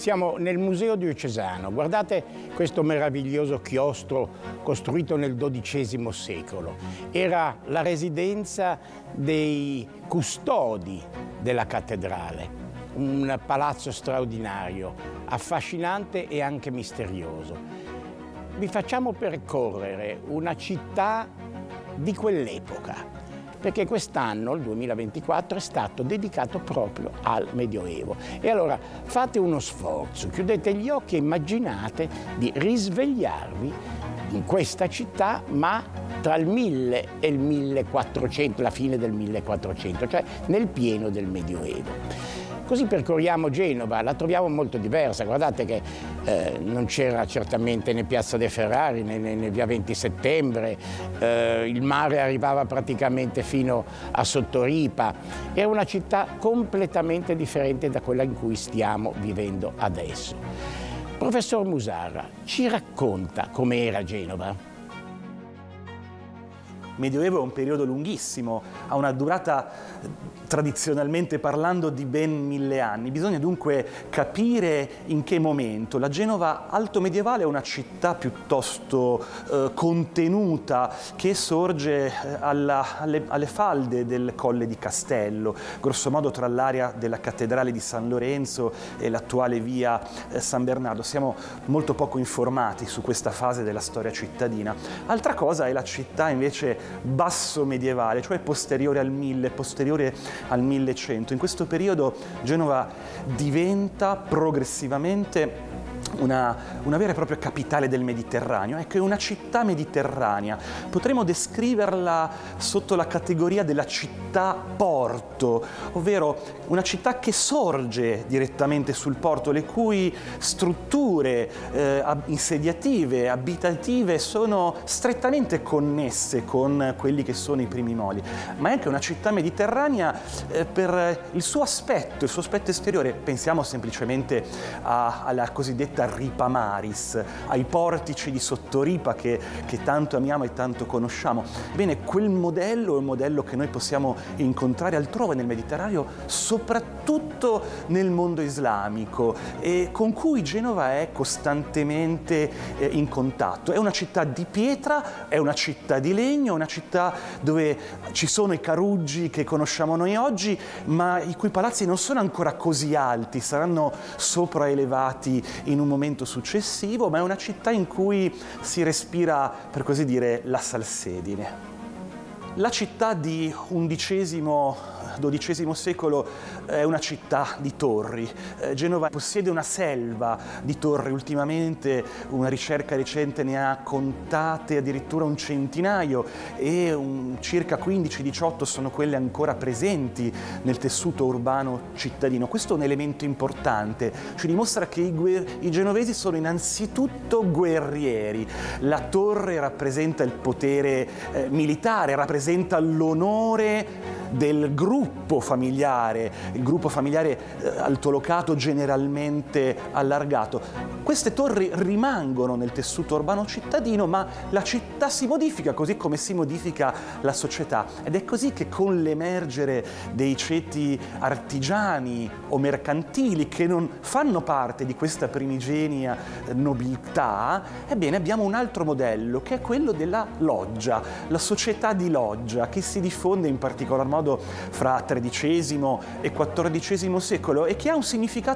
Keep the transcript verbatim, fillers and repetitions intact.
Siamo nel Museo Diocesano. Guardate questo meraviglioso chiostro costruito nel dodicesimo secolo. Era la residenza dei custodi della cattedrale. Un palazzo straordinario, affascinante e anche misterioso. Vi facciamo percorrere una città di quell'epoca, perché quest'anno, il duemilaventiquattro, è stato dedicato proprio al Medioevo. E allora fate uno sforzo, chiudete gli occhi e immaginate di risvegliarvi in questa città, ma tra il mille e il millequattrocento, la fine del millequattrocento, cioè nel pieno del Medioevo. Così percorriamo Genova, la troviamo molto diversa. Guardate che eh, non c'era certamente né Piazza dei Ferrari né, né, né via venti settembre, eh, il mare arrivava praticamente fino a Sottoripa. Era una città completamente differente da quella in cui stiamo vivendo adesso. Professor Musara, ci racconta com'era Genova? Medioevo è un periodo lunghissimo, ha una durata tradizionalmente parlando di ben mille anni. Bisogna dunque capire in che momento. La Genova alto medievale è una città piuttosto eh, contenuta che sorge eh, alla, alle, alle falde del Colle di Castello, grosso modo tra l'area della cattedrale di San Lorenzo e l'attuale via eh, San Bernardo. Siamo molto poco informati su questa fase della storia cittadina. Altra cosa è la città invece basso medievale, cioè posteriore al mille, posteriore al millecento. In questo periodo Genova diventa progressivamente Una, una vera e propria capitale del Mediterraneo. Ecco, è una città mediterranea. Potremmo descriverla sotto la categoria della città-porto, ovvero una città che sorge direttamente sul porto, le cui strutture eh, insediative, abitative sono strettamente connesse con quelli che sono i primi moli. Ma è anche una città mediterranea eh, per il suo aspetto, il suo aspetto esteriore. Pensiamo semplicemente a, alla cosiddetta Ripa Maris, ai portici di Sottoripa che, che tanto amiamo e tanto conosciamo. Bene, quel modello è un modello che noi possiamo incontrare altrove nel Mediterraneo, soprattutto nel mondo islamico, e con cui Genova è costantemente eh, in contatto. È una città di pietra, è una città di legno, è una città dove ci sono i caruggi che conosciamo noi oggi, ma i cui palazzi non sono ancora così alti, saranno sopraelevati in un momento successivo, ma è una città in cui si respira, per così dire, la salsedine. La città di undicesimo dodicesimo secolo è una città di torri. Eh, Genova possiede una selva di torri. Ultimamente una ricerca recente ne ha contate addirittura un centinaio e un, circa quindici diciotto sono quelle ancora presenti nel tessuto urbano cittadino. Questo è un elemento importante, ci dimostra che i, guer- i genovesi sono innanzitutto guerrieri. La torre rappresenta il potere eh, militare, rappresenta l'onore del gruppo familiare, il gruppo familiare eh, altolocato generalmente allargato. Queste torri rimangono nel tessuto urbano cittadino, ma la città si modifica così come si modifica la società, ed è così che con l'emergere dei ceti artigiani o mercantili che non fanno parte di questa primigenia nobiltà, ebbene abbiamo un altro modello che è quello della loggia, la società di loggia che si diffonde in particolar modo fra tredicesimo e quattordicesimo secolo e che ha un significato